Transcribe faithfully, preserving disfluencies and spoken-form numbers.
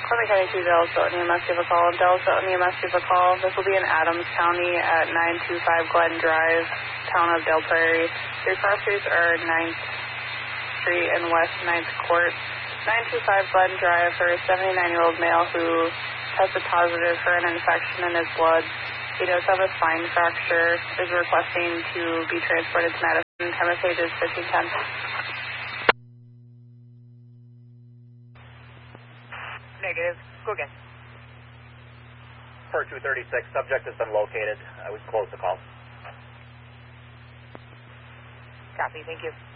Columbia County two, Dallas Hilton E M S, give a call. Dallas Hilton E M S, give a call. This will be in Adams County at nine two five Glen Drive, town of Del Prairie. Your cross streets are ninth Street and West ninth Court. nine two five Glen Drive for a seventy-nine-year-old male who tested positive for an infection in his blood. He does have a spine fracture, is requesting to be transported to Madison. Time of page is fifteen ten. Negative. Go again. Per two thirty-six, subject has been located. I would close the call. Copy. Thank you.